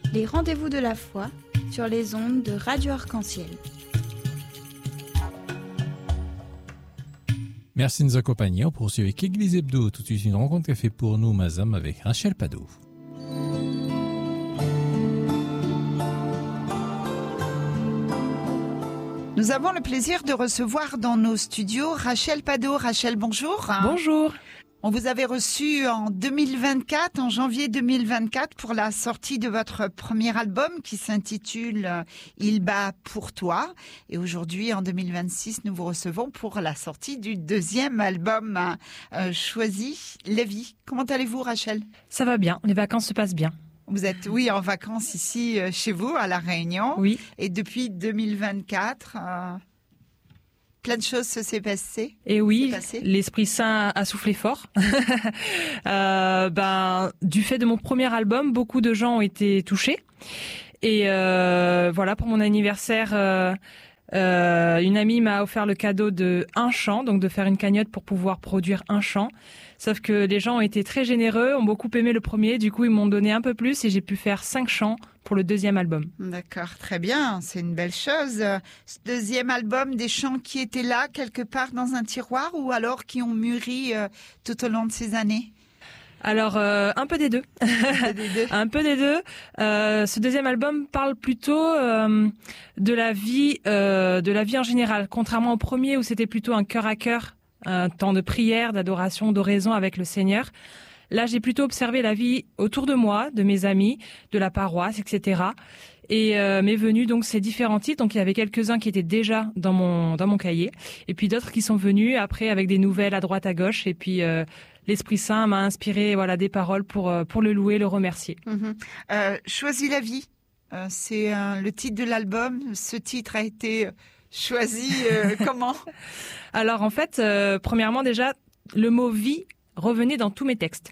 Les rendez-vous de la foi sur les ondes de Radio Arc-en-Ciel. Merci de nous accompagner. On poursuit avec Église Hebdo. Tout de suite, une rencontre qu'a fait pour nous, Mazam, avec Rachel Padour. Nous avons le plaisir de recevoir dans nos studios Rachel Padour. Rachel, bonjour. Bonjour. On vous avait reçu en 2024, en janvier 2024, pour la sortie de votre premier album qui s'intitule « Il bat pour toi ». Et aujourd'hui, en 2026, nous vous recevons pour la sortie du deuxième album Choisis la vie. Comment allez-vous, Rachel ? Ça va bien, les vacances se passent bien. Vous êtes, oui, en vacances ici, chez vous, à La Réunion. Oui. Et depuis 2024... plein de choses se sont passées. Et oui, l'Esprit Saint a soufflé fort. Du fait de mon premier album, beaucoup de gens ont été touchés. Et voilà, pour mon anniversaire, une amie m'a offert le cadeau de un chant, donc de faire une cagnotte pour pouvoir produire un chant. Sauf que les gens ont été très généreux, ont beaucoup aimé le premier, du coup ils m'ont donné un peu plus et j'ai pu faire 5 chants pour le deuxième album. D'accord, très bien, c'est une belle chose. Ce deuxième album, des chants qui étaient là quelque part dans un tiroir ou alors qui ont mûri tout au long de ces années ? Alors, un peu des deux. Un peu des deux. Ce deuxième album parle plutôt de la vie en général, contrairement au premier où c'était plutôt un cœur à cœur, un temps de prière, d'adoration, d'oraison avec le Seigneur. Là, j'ai plutôt observé la vie autour de moi, de mes amis, de la paroisse, etc. Et m'est venu donc ces différents titres. Donc il y avait quelques-uns qui étaient déjà dans mon cahier, et puis d'autres qui sont venus après avec des nouvelles à droite à gauche. Et puis l'Esprit Saint m'a inspiré, voilà, des paroles pour le louer, le remercier. Choisis la vie, c'est le titre de l'album. Ce titre a été choisi comment ? Alors en fait, premièrement déjà, le mot vie revenait dans tous mes textes.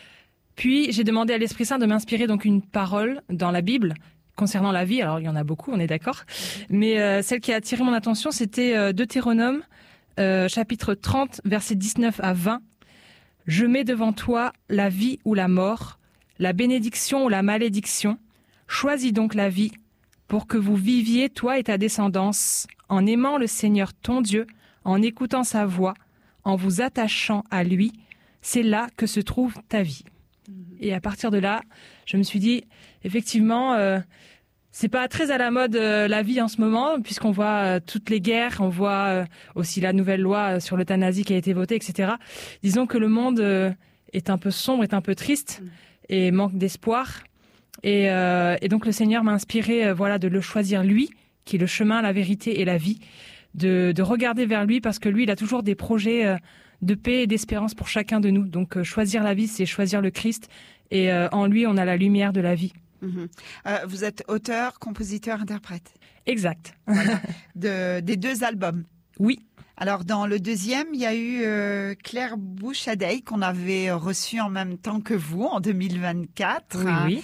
Puis j'ai demandé à l'Esprit Saint de m'inspirer donc une parole dans la Bible concernant la vie. Alors il y en a beaucoup, on est d'accord. Mais celle qui a attiré mon attention, c'était Deutéronome, chapitre 30, versets 19 à 20. « Je mets devant toi la vie ou la mort, la bénédiction ou la malédiction. Choisis donc la vie pour que vous viviez, toi et ta descendance, en aimant le Seigneur ton Dieu, en écoutant sa voix, en vous attachant à lui. C'est là que se trouve ta vie. » Et à partir de là, je me suis dit, effectivement, c'est pas très à la mode la vie en ce moment, puisqu'on voit toutes les guerres, on voit aussi la nouvelle loi sur l'euthanasie qui a été votée, etc. Disons que le monde est un peu sombre, est un peu triste et manque d'espoir. Et donc le Seigneur m'a inspiré, de le choisir lui, qui est le chemin, la vérité et la vie, de regarder vers lui, parce que lui, il a toujours des projets de paix et d'espérance pour chacun de nous. Donc choisir la vie, c'est choisir le Christ, et en lui, on a la lumière de la vie. Vous êtes auteur, compositeur, interprète. Exact. Voilà. Des 2 albums. Oui. Alors dans le deuxième, il y a eu Claire Bouchadeille qu'on avait reçue en même temps que vous en 2024. Oui.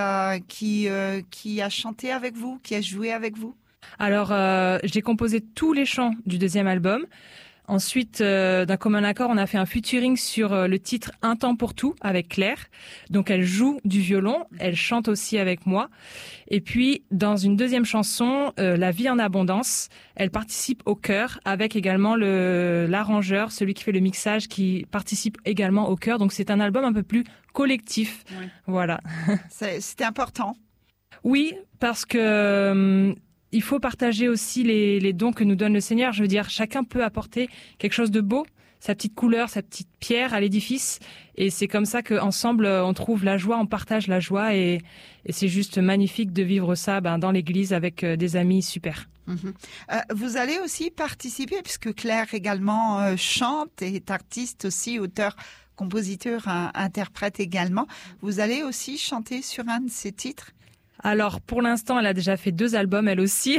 Qui a chanté avec vous, qui a joué avec vous. Alors j'ai composé tous les chants du deuxième album. Ensuite, d'un commun accord, on a fait un featuring sur le titre « Un temps pour tout » avec Claire. Donc, elle joue du violon, elle chante aussi avec moi. Et puis, dans une deuxième chanson, « La vie en abondance », elle participe au chœur avec également l'arrangeur, celui qui fait le mixage, qui participe également au chœur. Donc, c'est un album un peu plus collectif. Oui. Voilà. C'était important. Oui, parce que... il faut partager aussi les dons que nous donne le Seigneur. Je veux dire, chacun peut apporter quelque chose de beau, sa petite couleur, sa petite pierre à l'édifice. Et c'est comme ça qu'ensemble, on trouve la joie, on partage la joie. Et c'est juste magnifique de vivre ça dans l'église avec des amis super. Vous allez aussi participer, puisque Claire également chante et est artiste aussi, auteur, compositeur, interprète également. Vous allez aussi chanter sur un de ses titres ? Alors, pour l'instant, elle a déjà fait 2 albums, elle aussi.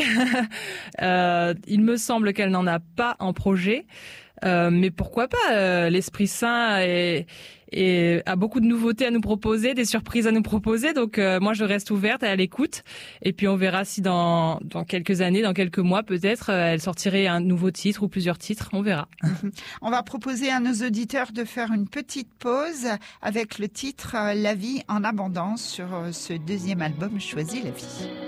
Il me semble qu'elle n'en a pas en projet. Mais pourquoi pas, l'Esprit Saint est et a beaucoup de nouveautés à nous proposer, des surprises à nous proposer. Donc moi je reste ouverte à l'écoute et puis on verra si dans quelques années, dans quelques mois peut-être, elle sortirait un nouveau titre ou plusieurs titres, on verra. On va proposer à nos auditeurs de faire une petite pause avec le titre La vie en abondance sur ce deuxième album Choisis la vie.